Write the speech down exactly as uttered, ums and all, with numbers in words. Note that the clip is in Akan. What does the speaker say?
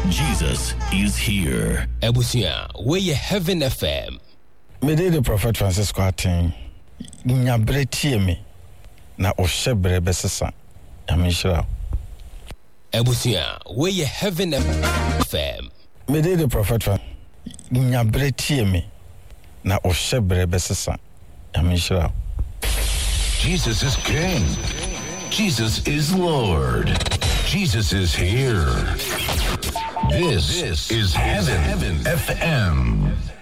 Jesus is here. Ebusia, where you Heaven F M. Me dey the Prophet Francisco Aten. Nyabre tie me. Na ohyebre besesa. Amishra. Ebusia, where you Heaven F M. Me dey the Prophet Nyabre tie me. Na ohyebre besesa. Amishra. Jesus is King. Jesus is Lord. Jesus is here. This, this is Heaven, Heaven F M.